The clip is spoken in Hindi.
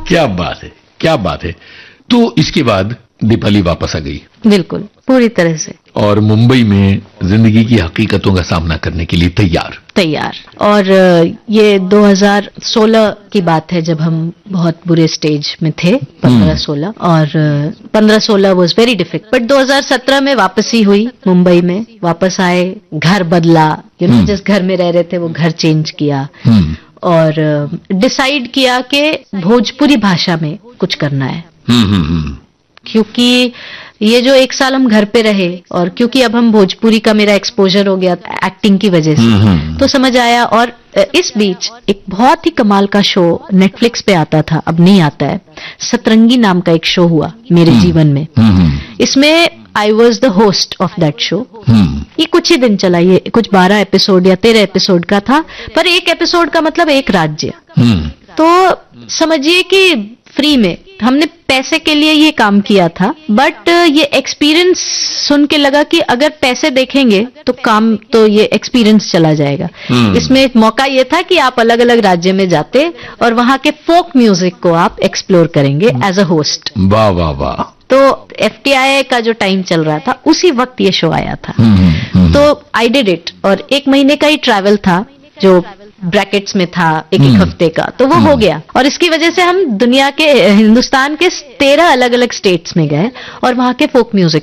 क्या बात है, क्या बात है। तो इसके बाद दीपाली वापस आ गई, बिल्कुल, पूरी तरह से और मुंबई में जिंदगी की हकीकतों का सामना करने के लिए तैयार। और ये 2016 की बात है जब हम बहुत बुरे स्टेज में थे, 15-16, और 15-16 वाज वेरी डिफिकल्ट, बट 2017 में वापसी हुई मुंबई में, वापस आए, घर बदला, जिस घर में रह रहे थे वो घर चेंज किया, और डिसाइड किया कि भोजपुरी भाषा में कुछ करना है। क्योंकि ये जो 1 साल हम घर पे रहे, और क्योंकि अब हम भोजपुरी का मेरा एक्सपोजर हो गया एक्टिंग की वजह से, तो समझ आया। और इस बीच एक बहुत ही कमाल का शो नेटफ्लिक्स पे आता था, अब नहीं आता है, सतरंगी नाम का एक शो हुआ मेरे जीवन में। इसमें I was the host of that show. ये कुछ ही दिन चला, ये कुछ 12 एपिसोड या 13 एपिसोड का था, पर एक एपिसोड का मतलब एक राज्य। तो समझिए कि फ्री में हमने पैसे के लिए ये काम किया था, बट ये एक्सपीरियंस सुन के लगा कि अगर पैसे देखेंगे तो काम, तो ये एक्सपीरियंस चला जाएगा। इसमें एक मौका ये था कि आप अलग अलग राज्य में जाते और वहां के फोक म्यूजिक को आप एक्सप्लोर करेंगे एज अ होस्ट। वाह वाह वाह। तो FTI का जो टाइम चल रहा था उसी वक्त ये शो आया था। तो आई डिड इट, और 1 महीने का ही ट्रैवल था जो ब्रैकेट्स में था, एक हफ्ते का, तो वो हो गया। और इसकी वजह से हम दुनिया के, हिंदुस्तान के 13 अलग अलग स्टेट्स में गए और वहां के फोक म्यूजिक